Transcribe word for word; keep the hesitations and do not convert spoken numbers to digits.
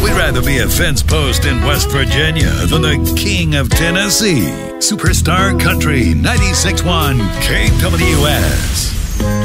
We'd rather be a fence post in West Virginia than the king of Tennessee. Superstar Country ninety-six point one K W S.